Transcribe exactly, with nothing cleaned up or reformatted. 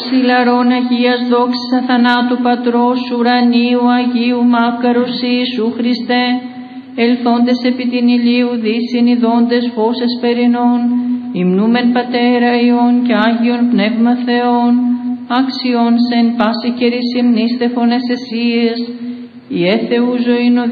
Βασιλαρών Αγίας δόξης αθανάτου Πατρός ουρανίου Αγίου Μάκαρος Ιησού Χριστέ, ελθόντες επί την ηλίου δύσιν ειδώντες φως εσπερινών, υμνούμεν Πατέρα Υιόν και Άγιον Πνεύμα Θεόν, άξιον σε εν πάση καιρή συμνήστε φωνές εσίες, η Θεού ζωήν